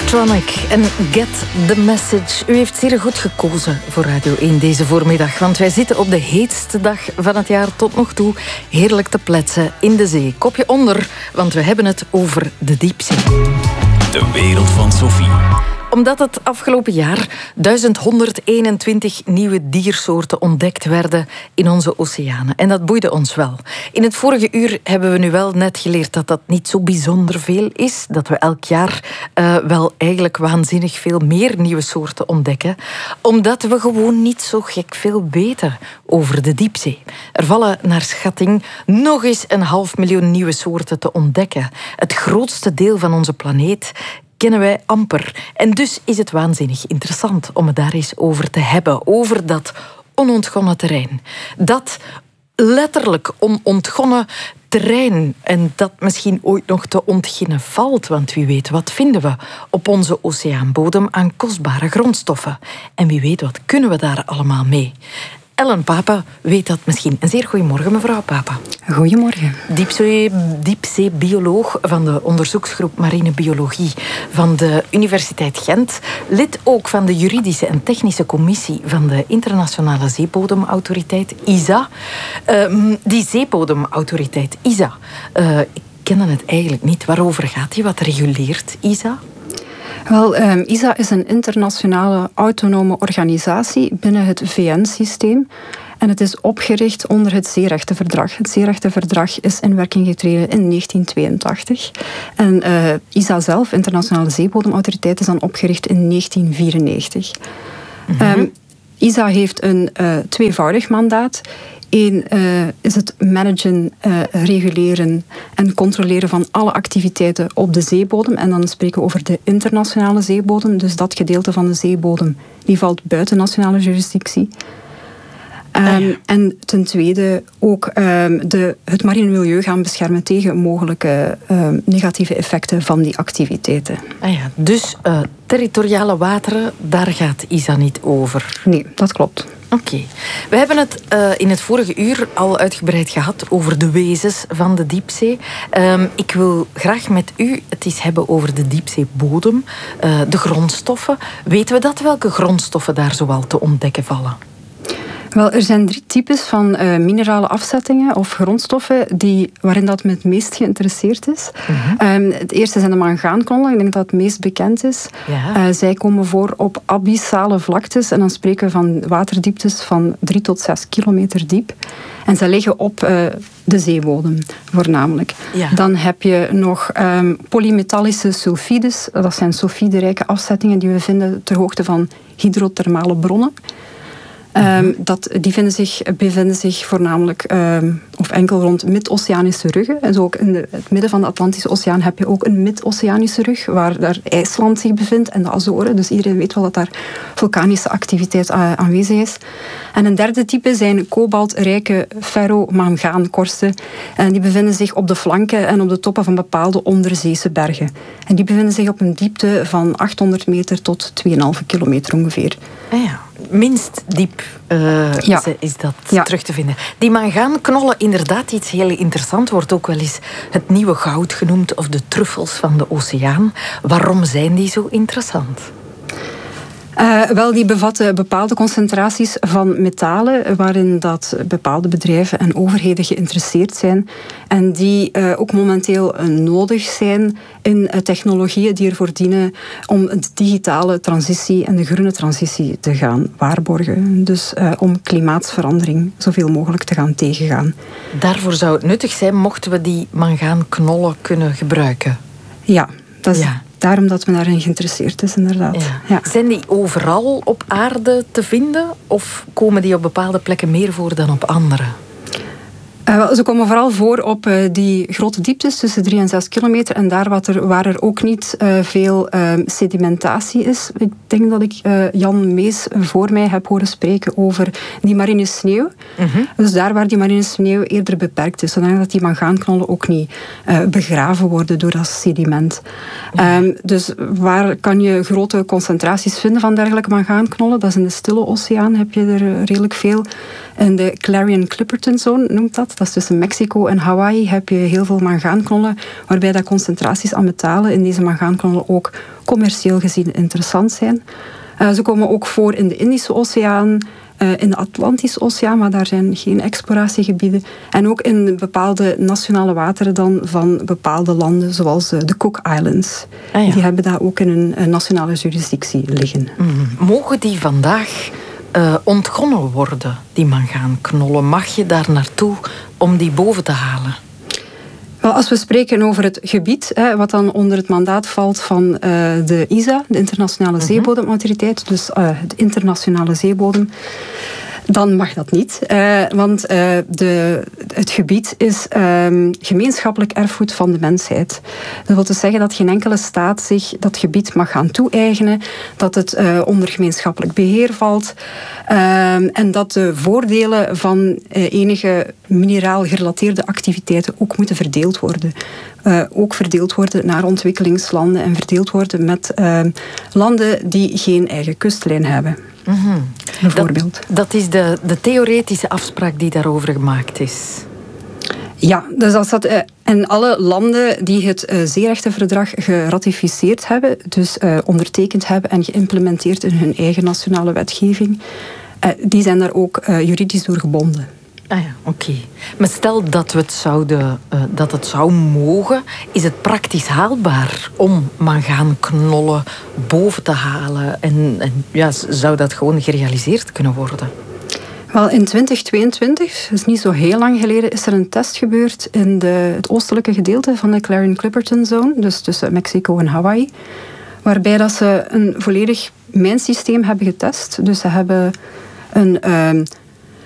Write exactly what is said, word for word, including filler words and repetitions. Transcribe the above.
Electronic en Get the Message. U heeft zeer goed gekozen voor Radio één deze voormiddag, want wij zitten op de heetste dag van het jaar tot nog toe heerlijk te pletsen in de zee. Kopje onder, want we hebben het over de diepzee. De wereld van Sophie. Omdat het afgelopen jaar duizend honderdeenentwintig nieuwe diersoorten ontdekt werden in onze oceanen. En dat boeide ons wel. In het vorige uur hebben we nu wel net geleerd dat dat niet zo bijzonder veel is. Dat we elk jaar uh, wel eigenlijk waanzinnig veel meer nieuwe soorten ontdekken. Omdat we gewoon niet zo gek veel weten over de diepzee. Er vallen naar schatting nog eens een half miljoen nieuwe soorten te ontdekken. Het grootste deel van onze planeet kennen wij amper. En dus is het waanzinnig interessant om het daar eens over te hebben. Over dat onontgonnen terrein. Dat letterlijk onontgonnen terrein. En dat misschien ooit nog te ontginnen valt. Want wie weet, wat vinden we op onze oceaanbodem aan kostbare grondstoffen? En wie weet, wat kunnen we daar allemaal mee? Ellen Papa weet dat misschien. Een zeer goedemorgen, mevrouw Papa. Goedemorgen. Diepzee, diepzeebioloog van de onderzoeksgroep Marine Biologie van de Universiteit Gent. Lid ook van de juridische en technische commissie van de Internationale Zeebodemautoriteit, I S A. Uh, die Zeebodemautoriteit, I S A, uh, ik ken het eigenlijk niet. Waarover gaat die? Wat reguleert I S A? Wel, um, I S A is een internationale autonome organisatie binnen het V N-systeem. En het is opgericht onder het Zeerechtenverdrag. Het Zeerechtenverdrag is in werking getreden in negentien tweeëntachtig. En uh, I S A zelf, Internationale Zeebodemautoriteit, is dan opgericht in negentien vierennegentig. Mm-hmm. um, I S A heeft een uh, tweevoudig mandaat. Eén uh, is het managen, uh, reguleren en controleren van alle activiteiten op de zeebodem. En dan spreken we over de internationale zeebodem. Dus dat gedeelte van de zeebodem die valt buiten nationale jurisdictie. Um, ah, ja. En ten tweede ook um, de, het marine milieu gaan beschermen tegen mogelijke um, negatieve effecten van die activiteiten. Ah ja, dus uh, territoriale wateren, daar gaat I S A niet over? Nee, dat klopt. Oké. Okay. We hebben het uh, in het vorige uur al uitgebreid gehad over de wezens van de diepzee. Um, ik wil graag met u het eens hebben over de diepzeebodem, uh, de grondstoffen. Weten we dat? Welke grondstoffen daar zoal te ontdekken vallen? Wel, er zijn drie types van uh, minerale afzettingen of grondstoffen die, waarin dat men het meest geïnteresseerd is. Mm-hmm. Um, het eerste zijn de mangaanknollen. Ik denk dat het meest bekend is. Ja. Uh, zij komen voor op abyssale vlaktes. En dan spreken we van waterdieptes van drie tot zes kilometer diep. En ze liggen op uh, de zeebodem, voornamelijk. Ja. Dan heb je nog um, polymetallische sulfides. Dat zijn sulfiderijke afzettingen die we vinden ter hoogte van hydrothermale bronnen. Um, dat, die vinden zich, bevinden zich voornamelijk um, of enkel rond mid-oceanische ruggen. En zo ook in de, het midden van de Atlantische Oceaan heb je ook een mid-oceanische rug, waar daar IJsland zich bevindt en de Azoren. Dus iedereen weet wel dat daar vulkanische activiteit uh, aanwezig is. En een derde type zijn kobaltrijke ferro-mangaankorsten. En die bevinden zich op de flanken en op de toppen van bepaalde onderzeese bergen. En die bevinden zich op een diepte van achthonderd meter tot twee komma vijf kilometer ongeveer. Ah ja. Minst diep uh, ja. is, is dat ja. terug te vinden. Die mangaanknollen, inderdaad iets heel interessant, wordt ook wel eens het nieuwe goud genoemd of de truffels van de oceaan. Waarom zijn die zo interessant? Uh, wel, die bevatten bepaalde concentraties van metalen waarin dat bepaalde bedrijven en overheden geïnteresseerd zijn en die uh, ook momenteel uh, nodig zijn in uh, technologieën die ervoor dienen om de digitale transitie en de groene transitie te gaan waarborgen. Dus uh, om klimaatsverandering zoveel mogelijk te gaan tegengaan. Daarvoor zou het nuttig zijn mochten we die mangaanknollen kunnen gebruiken? Ja, dat is... Ja. Daarom dat men daarin geïnteresseerd is, inderdaad. Ja. Ja. Zijn die overal op aarde te vinden? Of komen die op bepaalde plekken meer voor dan op andere? Uh, ze komen vooral voor op uh, die grote dieptes tussen drie en zes kilometer. En daar wat er, waar er ook niet uh, veel uh, sedimentatie is. Ik denk dat ik uh, Jan Mees voor mij heb horen spreken over die marine sneeuw. Mm-hmm. Dus daar waar die marine sneeuw eerder beperkt is. Zodat die mangaanknollen ook niet uh, begraven worden door dat sediment. Mm-hmm. Um, dus waar kan je grote concentraties vinden van dergelijke mangaanknollen? Dat is in de Stille Oceaan heb je er redelijk veel. In de Clarion-Clipperton Zone noemt dat. Dat is tussen Mexico en Hawaii heb je heel veel mangaanknollen, waarbij dat concentraties aan metalen in deze mangaanknollen ook commercieel gezien interessant zijn. Uh, ze komen ook voor in de Indische Oceaan, uh, in de Atlantische Oceaan, maar daar zijn geen exploratiegebieden. En ook in bepaalde nationale wateren dan van bepaalde landen, zoals uh, de Cook Islands. Ah, ja. Die hebben daar ook in een, een nationale jurisdictie liggen. Mm. Mogen die vandaag uh, ontgonnen worden, die mangaanknollen? Mag je daar naartoe om die boven te halen? Wel, als we spreken over het gebied, hè, wat dan onder het mandaat valt van uh, de I S A, de Internationale Zeebodemautoriteit, dus uh, de internationale zeebodem, dan mag dat niet. Uh, want uh, de, het gebied is um, gemeenschappelijk erfgoed van de mensheid. Dat wil dus zeggen dat geen enkele staat zich dat gebied mag gaan toe-eigenen, dat het uh, onder gemeenschappelijk beheer valt uh, en dat de voordelen van uh, enige mineraal gerelateerde activiteiten ook moeten verdeeld worden. Uh, ook verdeeld worden naar ontwikkelingslanden en verdeeld worden met uh, landen die geen eigen kustlijn hebben. Mm-hmm. Bijvoorbeeld. Dat, dat is de, de theoretische afspraak die daarover gemaakt is. Ja, dus als dat, uh, en alle landen die het uh, zeerechtenverdrag geratificeerd hebben, dus uh, ondertekend hebben en geïmplementeerd in hun eigen nationale wetgeving, uh, die zijn daar ook uh, juridisch door gebonden. Ah ja, oké. Okay. Maar stel dat, we het zouden, uh, dat het zou mogen, is het praktisch haalbaar om mangaanknollen boven te halen? En, en ja, zou dat gewoon gerealiseerd kunnen worden? Wel, in twintig tweeëntwintig, dat is niet zo heel lang geleden, is er een test gebeurd in de, het oostelijke gedeelte van de Clarion-Clipperton Zone, dus tussen Mexico en Hawaii, waarbij dat ze een volledig mijnsysteem hebben getest. Dus ze hebben een... Uh,